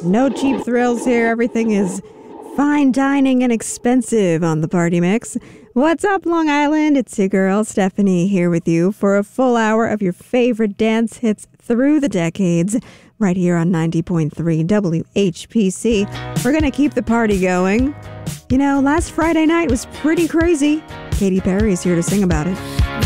No cheap thrills here. Everything is fine dining and expensive on the Party Mix. What's up, Long Island? It's your girl, Stephanie, here with you for a full hour of your favorite dance hits through the decades, right here on 90.3 WHPC. We're going to keep the party going. You know, last Friday night was pretty crazy. Katy Perry is here to sing about it.